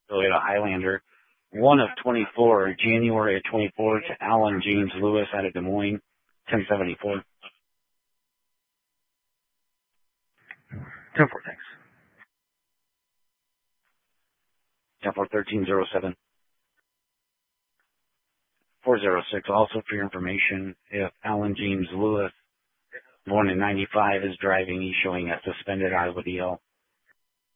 Toyota Highlander. 1 of 24, January of 24 to Alan James Lewis out of Des Moines, 1074. 10-4, thanks. 10-4, 1307. 406, also for your information, if Alan James Lewis, born in 95, is driving, he's showing a suspended Iowa DL.